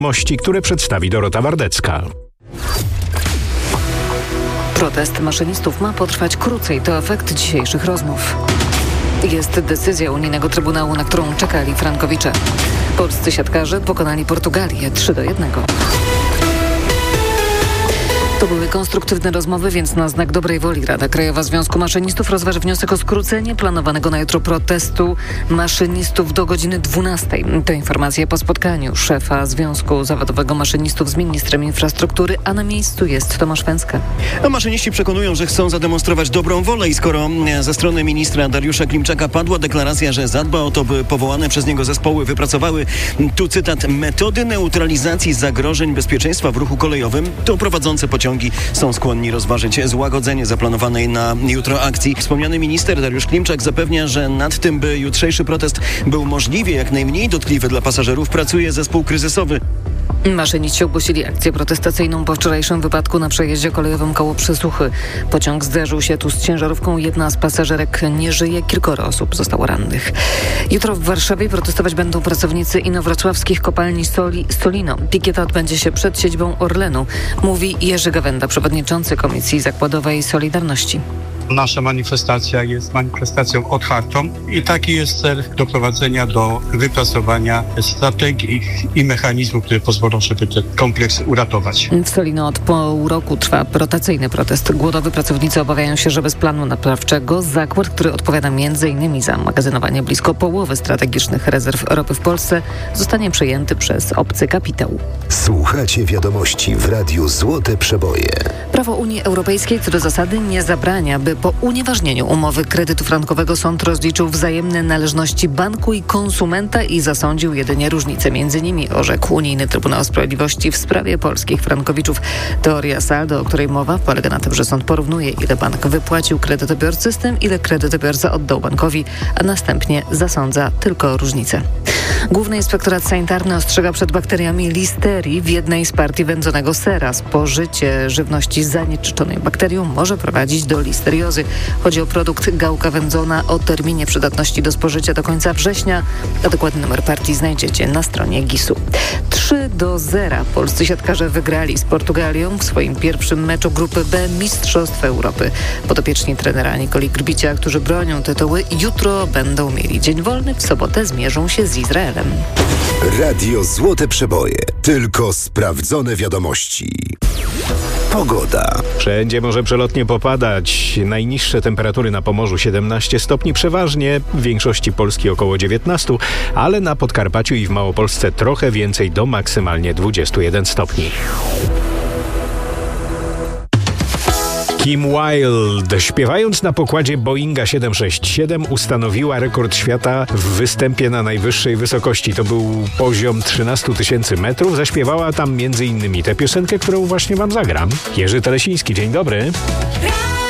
Mości, które przedstawi Dorota Wardecka. Protest maszynistów ma potrwać krócej. To efekt dzisiejszych rozmów. Jest decyzja unijnego trybunału, na którą czekali frankowicze. Polscy siatkarze pokonali Portugalię 3-1. To były konstruktywne rozmowy, więc na znak dobrej woli Rada Krajowa Związku Maszynistów rozważy wniosek o skrócenie planowanego na jutro protestu maszynistów do godziny 12. To informacje po spotkaniu szefa Związku Zawodowego Maszynistów z ministrem infrastruktury, a na miejscu jest Tomasz Węcka. Maszyniści przekonują, że chcą zademonstrować dobrą wolę i skoro ze strony ministra Dariusza Klimczaka padła deklaracja, że zadba o to, by powołane przez niego zespoły wypracowały, tu cytat, metody neutralizacji zagrożeń bezpieczeństwa w ruchu kolejowym, to prowadzące pociągi są skłonni rozważyć złagodzenie zaplanowanej na jutro akcji. Wspomniany minister Dariusz Klimczak zapewnia, że nad tym, by jutrzejszy protest był możliwie jak najmniej dotkliwy dla pasażerów, pracuje zespół kryzysowy. Maszyniści ogłosili akcję protestacyjną po wczorajszym wypadku na przejeździe kolejowym koło Przysuchy. Pociąg zderzył się tu z ciężarówką. Jedna z pasażerek nie żyje, kilkoro osób zostało rannych. Jutro w Warszawie protestować będą pracownicy inowrocławskich kopalni soli Solino. Pikieta odbędzie się przed siedzibą Orlenu, mówi Jerzy Gawenda, przewodniczący Komisji Zakładowej Solidarności. Nasza manifestacja jest manifestacją otwartą i taki jest cel doprowadzenia do wypracowania strategii i mechanizmów, które pozwolą, żeby ten kompleks uratować. W Solino od pół roku trwa rotacyjny protest głodowy. Pracownicy obawiają się, że bez planu naprawczego zakład, który odpowiada m.in. za magazynowanie blisko połowy strategicznych rezerw ropy w Polsce, zostanie przejęty przez obcy kapitał. Słuchacie wiadomości w Radiu Złote Przeboje. Prawo Unii Europejskiej co do zasady nie zabrania, by po unieważnieniu umowy kredytu frankowego sąd rozliczył wzajemne należności banku i konsumenta i zasądził jedynie różnice między nimi, orzekł Unijny Trybunał Sprawiedliwości w sprawie polskich frankowiczów. Teoria saldo, o której mowa, polega na tym, że sąd porównuje, ile bank wypłacił kredytobiorcy z tym, ile kredytobiorca oddał bankowi, a następnie zasądza tylko różnicę. Główny Inspektorat Sanitarny ostrzega przed bakteriami listerii w jednej z partii wędzonego sera. Spożycie żywności zanieczyszczonej bakterią może prowadzić do listeriozy. Chodzi o produkt gałka wędzona o terminie przydatności do spożycia do końca września, a dokładny numer partii znajdziecie na stronie GIS-u. 3-0 polscy siatkarze wygrali z Portugalią w swoim pierwszym meczu grupy B Mistrzostw Europy. Podopieczni trenera Nikoli Grbicia, którzy bronią tytuły, jutro będą mieli dzień wolny, w sobotę zmierzą się z Izraelem. Radio Złote Przeboje. Tylko sprawdzone wiadomości. Pogoda. Wszędzie może przelotnie popadać. Najniższe temperatury na Pomorzu 17 stopni przeważnie, w większości Polski około 19, ale na Podkarpaciu i w Małopolsce trochę więcej, do maksymalnie 21 stopni. Kim Wilde, śpiewając na pokładzie Boeinga 767, ustanowiła rekord świata w występie na najwyższej wysokości. To był poziom 13 000 metrów. Zaśpiewała tam m.in. tę piosenkę, którą właśnie wam zagram. Jerzy Telesiński, dzień dobry.